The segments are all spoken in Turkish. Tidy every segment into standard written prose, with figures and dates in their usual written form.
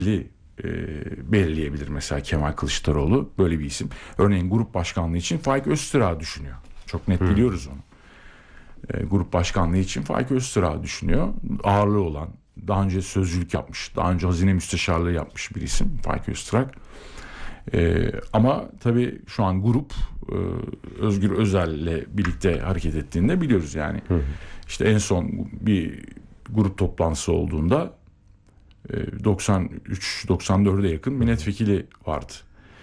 belirleyebilir mesela Kemal Kılıçdaroğlu, böyle bir isim. Örneğin grup başkanlığı için Faik Öztürk'ü düşünüyor. Çok net biliyoruz onu. Grup başkanlığı için Faik Öztürk'ü düşünüyor. Ağırlığı olan, daha önce sözcülük yapmış, daha önce hazine müsteşarlığı yapmış bir isim Faik Öztürk. Ama tabii şu an grup Özgür Özel'le birlikte hareket ettiğini de biliyoruz yani. İşte en son bir grup toplantısı olduğunda 93-94'e yakın milletvekili vardı.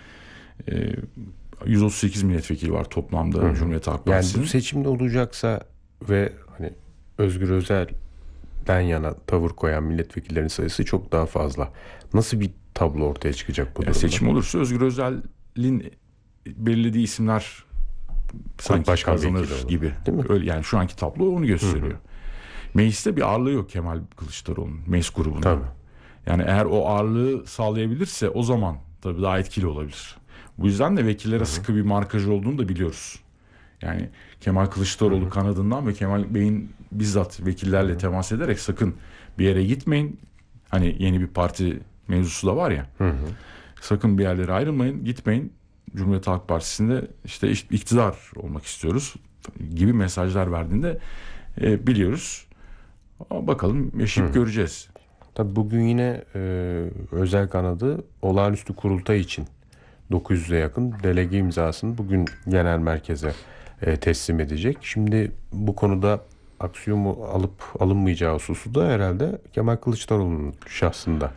138 milletvekili var toplamda Cumhuriyet Halk Partisi'nin. Yani bu seçimde olacaksa ve hani Özgür Özel'den yana tavır koyan milletvekillerinin sayısı çok daha fazla. Nasıl bir tablo ortaya çıkacak bu durumda? Seçim olursa Özgür Özel'in belirlediği isimler sanki kazanır gibi. Öyle, yani şu anki tablo onu gösteriyor. Mecliste bir ağırlığı yok Kemal Kılıçdaroğlu'nun, meclis grubunda. Tabii. Yani eğer o ağırlığı sağlayabilirse o zaman tabii daha etkili olabilir. Bu yüzden de vekillere sıkı bir markaj olduğunu da biliyoruz. Yani Kemal Kılıçdaroğlu kanadından ve Kemal Bey'in bizzat vekillerle temas ederek sakın bir yere gitmeyin. Hani yeni bir parti mevzusu da var ya. Sakın bir yerlere ayrılmayın, gitmeyin. Cumhuriyet Halk Partisi'nde işte iktidar olmak istiyoruz gibi mesajlar verdiğinde biliyoruz. Ama bakalım yaşayıp göreceğiz. Tabii bugün yine özel kanadı olağanüstü kurultay için 900'e yakın delege imzasını bugün genel merkeze teslim edecek. Şimdi bu konuda aksiyon mu alıp alınmayacağı hususu da herhalde Kemal Kılıçdaroğlu'nun şahsında.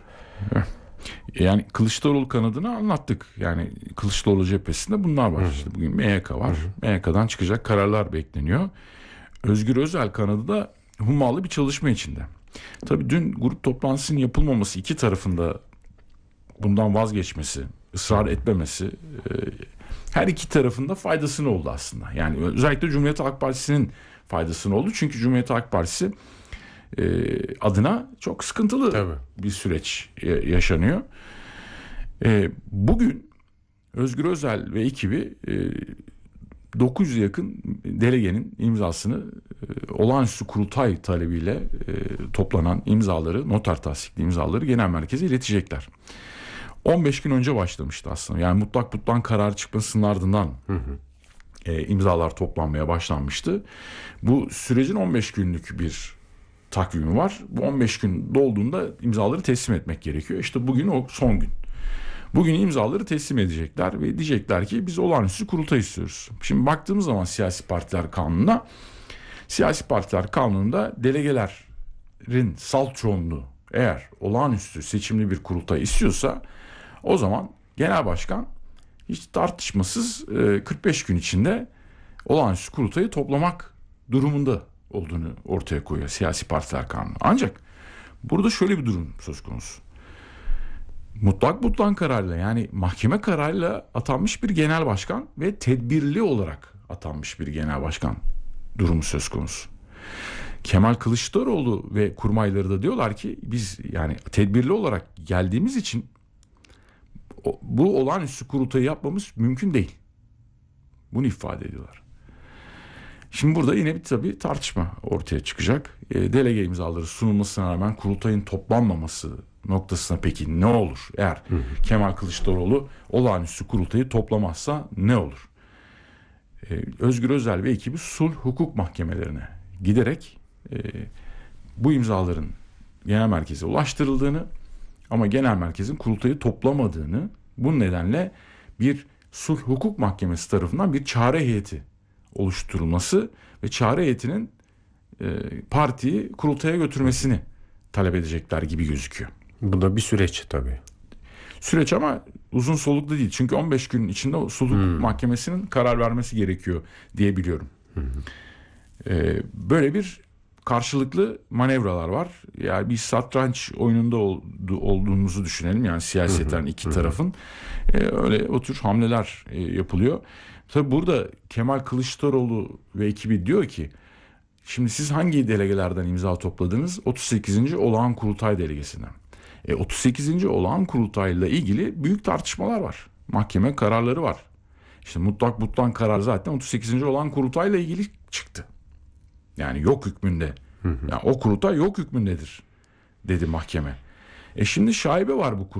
Yani Kılıçdaroğlu kanadını anlattık. Yani Kılıçdaroğlu cephesinde bunlar var. İşte bugün MYK var. MYK'dan çıkacak kararlar bekleniyor. Özgür Özel kanadı da hummalı bir çalışma içinde. Tabii dün grup toplantısının yapılmaması, iki tarafında bundan vazgeçmesi, ısrar etmemesi her iki tarafında faydasını oldu aslında. Yani özellikle Cumhuriyet Halk Partisi'nin faydasını oldu. Çünkü Cumhuriyet Halk Partisi adına çok sıkıntılı bir süreç yaşanıyor. Bugün Özgür Özel ve ekibi 900'e yakın delegenin imzasını olağanüstü kurultay talebiyle toplanan imzaları, noter tasdikli imzaları genel merkeze iletecekler. 15 gün önce başlamıştı aslında. Yani mutlak karar çıkmasının ardından imzalar toplanmaya başlanmıştı. Bu sürecin 15 günlük bir takvimi var. Bu 15 gün dolduğunda imzaları teslim etmek gerekiyor. İşte bugün o son gün. Bugün imzaları teslim edecekler ve diyecekler ki biz olağanüstü kurultay istiyoruz. Şimdi baktığımız zaman siyasi partiler kanununda delegelerin salt çoğunluğu eğer olağanüstü seçimli bir kurultay istiyorsa o zaman genel başkan hiç tartışmasız 45 gün içinde olağanüstü kurultayı toplamak durumunda olduğunu ortaya koyuyor siyasi partiler kanunu. Ancak burada şöyle bir durum söz konusu. Mutlak kararla, yani mahkeme kararıyla atanmış bir genel başkan ve tedbirli olarak atanmış bir genel başkan durumu söz konusu. Kemal Kılıçdaroğlu ve kurmayları da diyorlar ki biz yani tedbirli olarak geldiğimiz için bu olağanüstü kurultayı yapmamız mümkün değil. Bunu ifade ediyorlar. Şimdi burada yine bir tabii tartışma ortaya çıkacak. Delege imzaları sunulmasına rağmen kurultayın toplanmaması noktasına peki ne olur? Eğer Kemal Kılıçdaroğlu olağanüstü kurultayı toplamazsa ne olur? Özgür Özel ve ekibi sulh hukuk mahkemelerine giderek bu imzaların genel merkeze ulaştırıldığını ama genel merkezin kurultayı toplamadığını, bu nedenle bir sulh hukuk mahkemesi tarafından bir çare heyeti oluşturulması ve çare heyetinin partiyi kurultaya götürmesini talep edecekler gibi gözüküyor. Bu da bir süreç tabii. Süreç ama uzun soluklu değil. Çünkü 15 gün içinde sulh hukuk mahkemesinin karar vermesi gerekiyor diye biliyorum. Böyle bir karşılıklı manevralar var. Yani bir satranç oyununda olduğumuzu düşünelim. Yani siyaseten iki tarafın. Öyle o tür hamleler yapılıyor. Tabii burada Kemal Kılıçdaroğlu ve ekibi diyor ki şimdi siz hangi delegelerden imza topladınız? 38. Olağan Kurultay delegesinden. 38. Olağan Kurultay'la ilgili büyük tartışmalar var. Mahkeme kararları var. İşte mutlak karar zaten 38. Olağan Kurultay'la ilgili çıktı. Yani yok hükmünde. Yani o kurultay yok hükmündedir dedi mahkeme. Şimdi şaibe var bu